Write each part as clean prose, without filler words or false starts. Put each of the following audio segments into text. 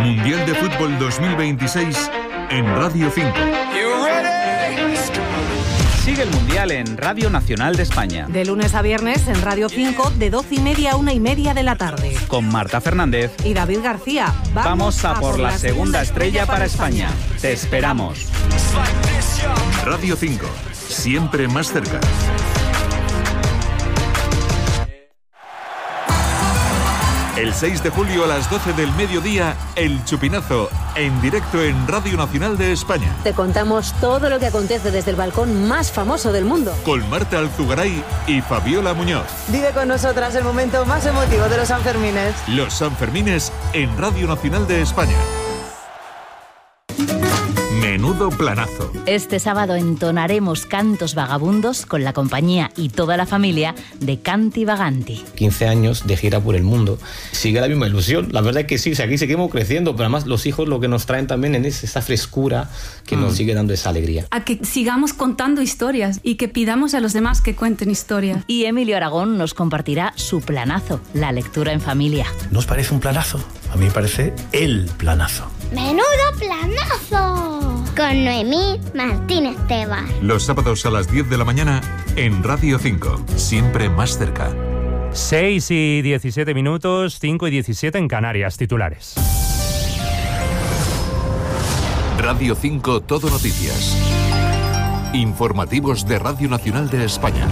Mundial de Fútbol 2026 en Radio 5. Sigue el Mundial en Radio Nacional de España. De lunes a viernes en Radio 5, de 12:30 a 1:30 de la tarde. Con Marta Fernández y David García. Vamos a por la segunda estrella para España. Te esperamos. Radio 5, siempre más cerca. El 6 de julio a las 12 del mediodía, El Chupinazo, en directo en Radio Nacional de España. Te contamos todo lo que acontece desde el balcón más famoso del mundo. Con Marta Alzugaray y Fabiola Muñoz. Vive con nosotras el momento más emotivo de los Sanfermines. Los Sanfermines en Radio Nacional de España. Menudo planazo. Este sábado entonaremos cantos vagabundos con la compañía y toda la familia de Canti Vaganti. 15 años de gira por el mundo. Sigue la misma ilusión. La verdad es que sí, aquí seguimos creciendo, pero además los hijos lo que nos traen también es esa frescura que nos sigue dando esa alegría. A que sigamos contando historias y que pidamos a los demás que cuenten historias. Y Emilio Aragón nos compartirá su planazo, la lectura en familia. ¿No os parece un planazo? A mí me parece el planazo. ¡Menudo planazo! Con Noemí Martínez Tebas. Los sábados a las 10 de la mañana en Radio 5, siempre más cerca. 6:17, 5:17 en Canarias, titulares. Radio 5 Todo Noticias. Informativos de Radio Nacional de España.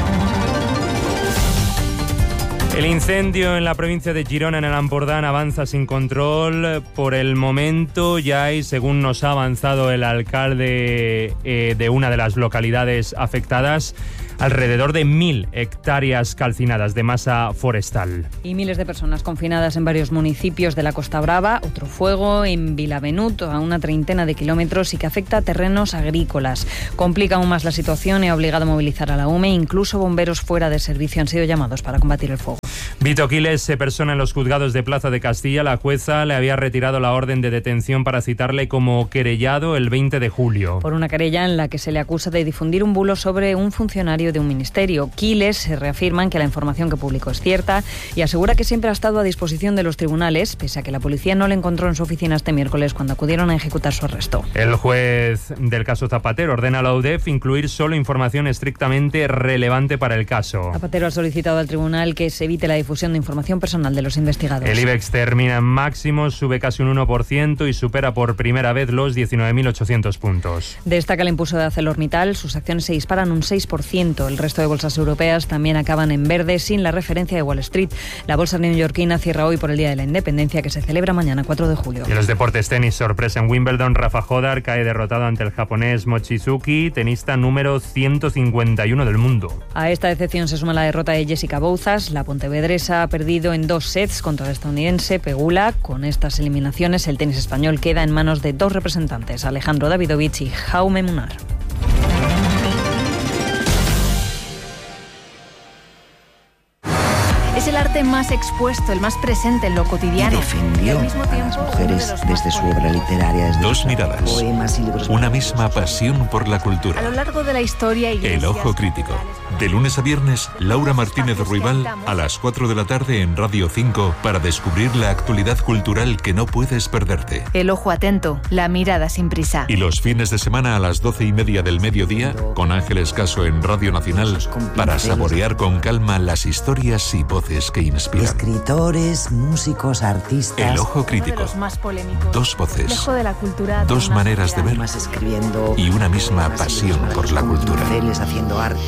El incendio en la provincia de Girona, en el Ampurdán, avanza sin control. Por el momento ya hay, según nos ha avanzado el alcalde de una de las localidades afectadas, alrededor de 1.000 hectáreas calcinadas de masa forestal. Y miles de personas confinadas en varios municipios de la Costa Brava. Otro fuego en Vilavenut, a una 30 de kilómetros, y que afecta a terrenos agrícolas. Complica aún más la situación y ha obligado a movilizar a la UME. Incluso bomberos fuera de servicio han sido llamados para combatir el fuego. Vito Quiles se persona en los juzgados de Plaza de Castilla. La jueza le había retirado la orden de detención para citarle como querellado el 20 de julio. Por una querella en la que se le acusa de difundir un bulo sobre un funcionario de un ministerio. Quiles se reafirman que la información que publicó es cierta y asegura que siempre ha estado a disposición de los tribunales, pese a que la policía no le encontró en su oficina este miércoles cuando acudieron a ejecutar su arresto. El juez del caso Zapatero ordena a la UDEF incluir solo información estrictamente relevante para el caso. Zapatero ha solicitado al tribunal que se evite la difusión de información personal de los investigados. El IBEX termina en máximos, sube casi un 1% y supera por primera vez los 19.800 puntos. Destaca el impulso de ArcelorMittal, sus acciones se disparan un 6%. El resto de bolsas europeas también acaban en verde, sin la referencia de Wall Street. La bolsa neoyorquina cierra hoy por el Día de la Independencia, que se celebra mañana 4 de julio. Y en los deportes, tenis, sorpresa en Wimbledon. Rafa Jodar cae derrotado ante el japonés Mochizuki, tenista número 151 del mundo. A esta decepción se suma la derrota de Jessica Bouzas. La pontevedresa ha perdido en 2 sets contra el estadounidense Pegula. Con estas eliminaciones, el tenis español queda en manos de 2 representantes, Alejandro Davidovich y Jaume Munar. Es el arte más expuesto, el más presente en lo cotidiano. Y defendió a las mujeres desde su obra literaria. Desde Dos miradas, poemas y libros. Una misma pasión por la cultura. A lo largo de la historia... El Ojo Crítico. De lunes a viernes, Laura Martínez Ruibal a las 4 de la tarde en Radio 5 para descubrir la actualidad cultural que no puedes perderte. El ojo atento, la mirada sin prisa. Y los fines de semana a las 12:30 del mediodía, con Ángeles Caso en Radio Nacional, para saborear con calma las historias y voces que inspiran. Escritores, músicos, artistas. El Ojo Crítico. Dos voces, dos maneras de ver y una misma pasión por la cultura. Haciendo arte.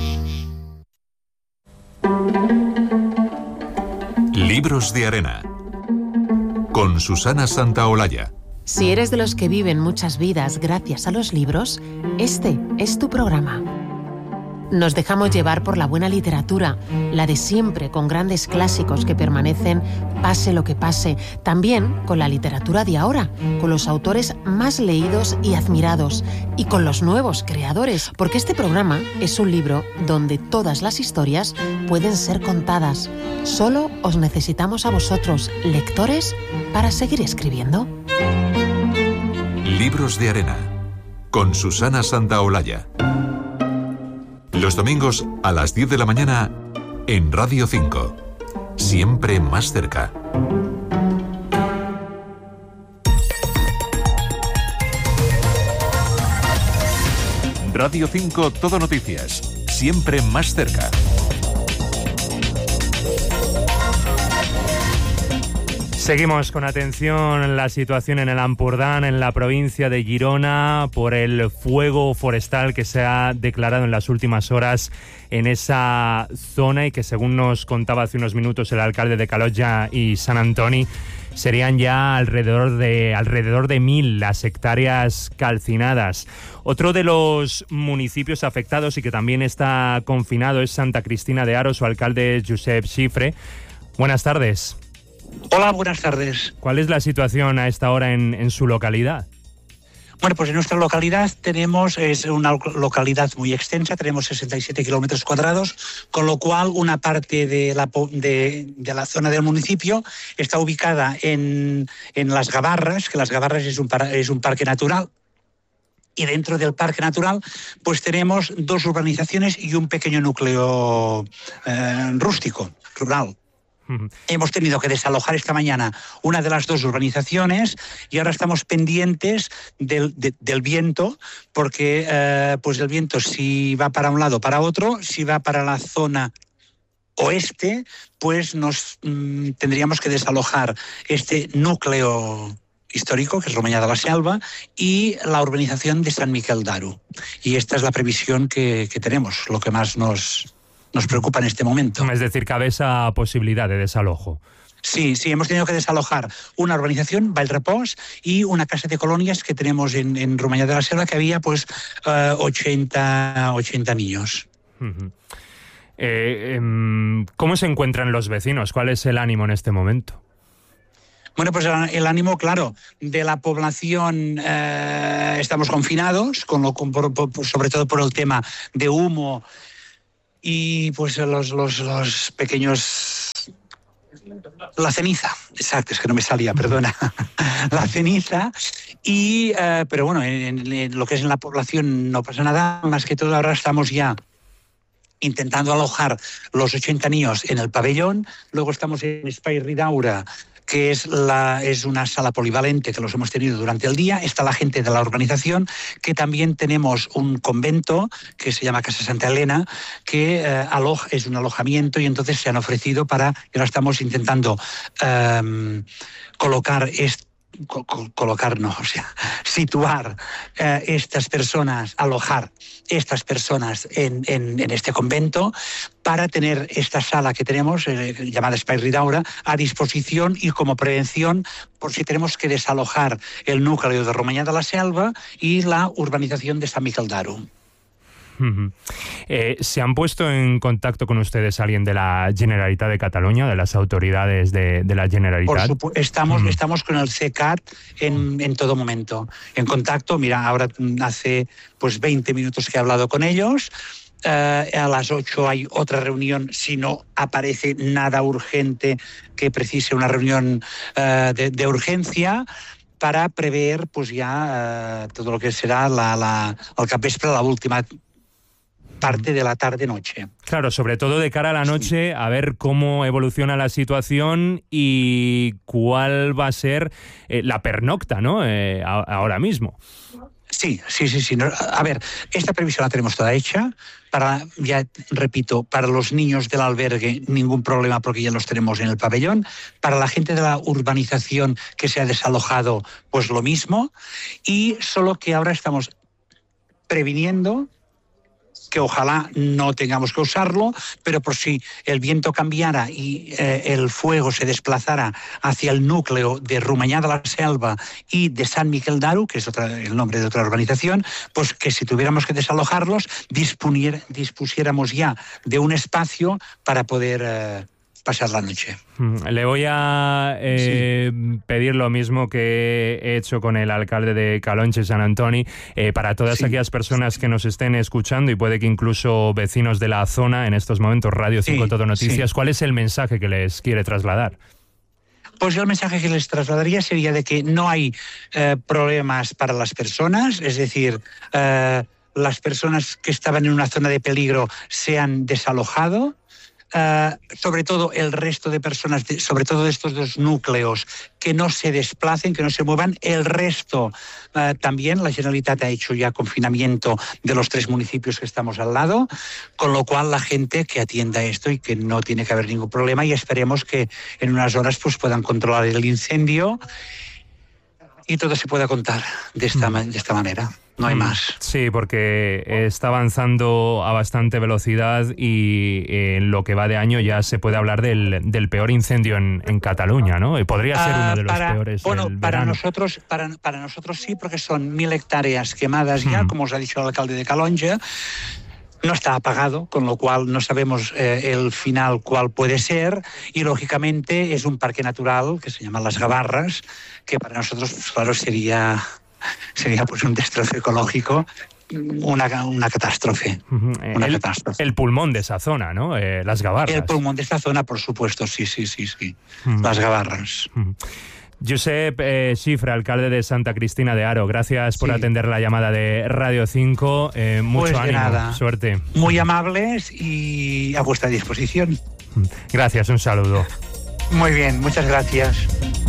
Libros de Arena, con Susana Santaolalla. Si eres de los que viven muchas vidas gracias a los libros, este es tu programa. Nos dejamos llevar por la buena literatura, la de siempre, con grandes clásicos que permanecen pase lo que pase. También con la literatura de ahora, con los autores más leídos y admirados, y con los nuevos creadores, porque este programa es un libro donde todas las historias pueden ser contadas. Solo os necesitamos a vosotros, lectores, para seguir escribiendo. Libros de Arena, con Susana Santaolalla. Los domingos a las 10 de la mañana en Radio 5. Siempre más cerca. Radio 5 Todo Noticias, siempre más cerca. Seguimos con atención la situación en el Ampurdán, en la provincia de Girona, por el fuego forestal que se ha declarado en las últimas horas en esa zona y que, según nos contaba hace unos minutos el alcalde de Calonge y Sant Antoni, serían ya alrededor de 1.000 las hectáreas calcinadas. Otro de los municipios afectados y que también está confinado es Santa Cristina de Aro. Su alcalde es Josep Xifre. Buenas tardes. Hola, buenas tardes. ¿Cuál es la situación a esta hora en su localidad? Bueno, pues en nuestra localidad es una localidad muy extensa, tenemos 67 kilómetros cuadrados, con lo cual una parte de la zona del municipio está ubicada en Las Gavarras, que Las Gavarras es un parque natural. Y dentro del parque natural pues tenemos 2 urbanizaciones y un pequeño núcleo rústico, rural. Hemos tenido que desalojar esta mañana una de las 2 urbanizaciones y ahora estamos pendientes del viento, porque pues el viento, si va para un lado o para otro, si va para la zona oeste, pues tendríamos que desalojar este núcleo histórico, que es Romanyà de la Selva, y la urbanización de Sant Miquel d'Aro. Y esta es la previsión que tenemos, lo que más nos preocupa en este momento. Es decir, cabe esa posibilidad de desalojo. Sí, hemos tenido que desalojar una urbanización, Vallrepòs, y una casa de colonias que tenemos en Romanyà de la Selva, que había pues 80 niños. ¿Cómo se encuentran los vecinos? ¿Cuál es el ánimo en este momento? Bueno, pues el ánimo, claro, de la población, estamos confinados, sobre todo por el tema de humo y pues los pequeños... La ceniza, exacto, es que no me salía, perdona. La ceniza, pero bueno, en lo que es en la población no pasa nada, más que todo ahora estamos ya intentando alojar los 80 niños en el pabellón, luego estamos en Espai Ridaura, que es una sala polivalente que los hemos tenido durante el día. Está la gente de la urbanización, que también tenemos un convento que se llama Casa Santa Elena, que es un alojamiento, y entonces se han ofrecido y ahora estamos intentando situar estas personas, alojar estas personas en este convento, para tener esta sala que tenemos, llamada Espai Ridaura, a disposición y como prevención por si tenemos que desalojar el núcleo de Romanyà de la Selva y la urbanización de Sant Miquel d'Aro. ¿Se han puesto en contacto con ustedes alguien de la Generalitat de Cataluña, de las autoridades de la Generalitat? Por supuesto, estamos con el CECAT en todo momento, en contacto. Mira, ahora hace pues 20 minutos que he hablado con ellos. A las 8 hay otra reunión, si no aparece nada urgente que precise una reunión de urgencia, para prever pues ya todo lo que será el capvespre, la última parte de la tarde-noche. Claro, sobre todo de cara a la noche, a ver cómo evoluciona la situación y cuál va a ser la pernocta, ¿no? Ahora mismo. Sí. A ver, esta previsión la tenemos toda hecha. Ya repito, para los niños del albergue ningún problema, porque ya los tenemos en el pabellón. Para la gente de la urbanización que se ha desalojado, pues lo mismo. Y solo que ahora estamos previniendo que ojalá no tengamos que usarlo, pero por si el viento cambiara y el fuego se desplazara hacia el núcleo de Romanyà de la Selva y de Sant Miquel d'Aro, que es el nombre de otra urbanización, pues que si tuviéramos que desalojarlos, dispusiéramos ya de un espacio para poder pasar la noche. Le voy a pedir lo mismo que he hecho con el alcalde de Calonge, Sant Antoni, para todas aquellas personas que nos estén escuchando, y puede que incluso vecinos de la zona en estos momentos, Radio 5 Todo Noticias, ¿cuál es el mensaje que les quiere trasladar? Pues el mensaje que les trasladaría sería de que no hay problemas para las personas, es decir, las personas que estaban en una zona de peligro se han desalojado. sobre todo el resto de personas, sobre todo de estos dos núcleos, que no se desplacen, que no se muevan. El resto, también la Generalitat ha hecho ya confinamiento de los 3 municipios que estamos al lado, con lo cual la gente que atienda esto y que no tiene que haber ningún problema, y esperemos que en unas horas pues puedan controlar el incendio y todo se pueda contar de esta manera. No hay más. Sí, porque está avanzando a bastante velocidad y en lo que va de año ya se puede hablar del peor incendio en Cataluña, ¿no? Y podría ser uno de los peores. Bueno, del para verano. nosotros sí, porque son 1.000 hectáreas quemadas ya, como os ha dicho el alcalde de Calonge. No está apagado, con lo cual no sabemos el final cuál puede ser, y lógicamente es un parque natural que se llama Las Gavarras, que para nosotros, pues, claro, sería pues un destrozo ecológico, una catástrofe. El pulmón de esa zona, ¿no? Las Gavarras. El pulmón de esta zona, por supuesto, sí. Las Gavarras. Josep Xifra, alcalde de Santa Cristina de Aro, gracias por atender la llamada de Radio 5. Mucho pues ánimo, nada. Suerte. Muy amables y a vuestra disposición. Gracias, un saludo. Muy bien, muchas gracias.